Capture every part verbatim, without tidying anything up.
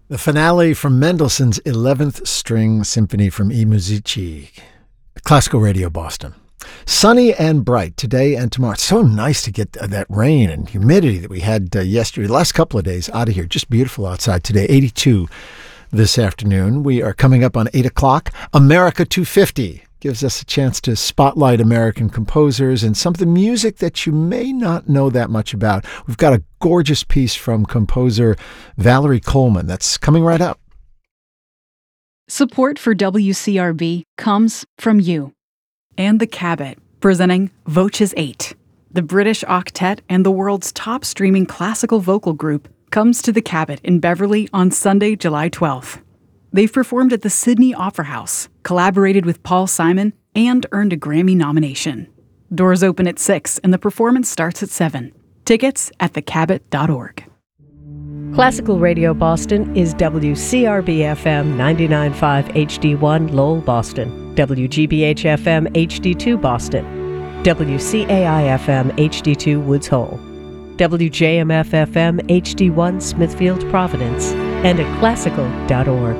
The finale from Mendelssohn's eleventh String Symphony from I Musici, Classical Radio Boston. Sunny and bright today and tomorrow. It's so nice to get that rain and humidity that we had uh, yesterday, the last couple of days out of here. Just beautiful outside today. eighty-two this afternoon. We are coming up on eight o'clock. America two fifty gives us a chance to spotlight American composers and some of the music that you may not know that much about. We've got a gorgeous piece from composer Valerie Coleman that's coming right up. Support for W C R B comes from you and the Cabot, presenting Voces eight. The British octet and the world's top streaming classical vocal group comes to the Cabot in Beverly on Sunday, July twelfth. They've performed at the Sydney Opera House, collaborated with Paul Simon, and earned a Grammy nomination. Doors open at six and the performance starts at seven. Tickets at the cabot dot org. Classical Radio Boston is W C R B F M ninety-nine point five H D one Lowell, Boston, W G B H F M H D two Boston, W C A I F M H D two Woods Hole, W J M F F M H D one Smithfield, Providence, and at classical dot org.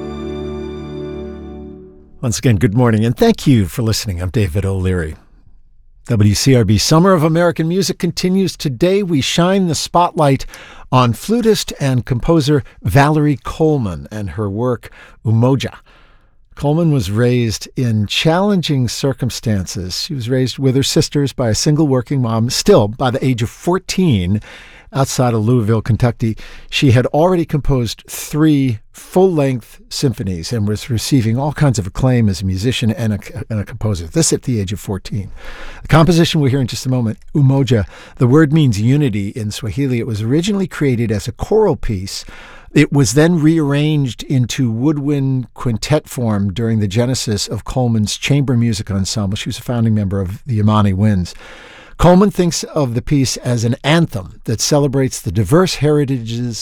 Once again, good morning, and thank you for listening. I'm David O'Leary. W C R B Summer of American Music continues. Today we shine the spotlight on flutist and composer Valerie Coleman and her work Umoja. Coleman was raised in challenging circumstances. She was raised with her sisters by a single working mom. Still, by the age of fourteen, outside of Louisville, Kentucky, she had already composed three full-length symphonies and was receiving all kinds of acclaim as a musician and a, and a composer. This at the age of fourteen. The composition we'll hear in just a moment, Umoja, the word means unity in Swahili. It was originally created as a choral piece. It was then rearranged into woodwind quintet form during the genesis of Coleman's chamber music ensemble. She was a founding member of the Imani Winds. Coleman thinks of the piece as an anthem that celebrates the diverse heritages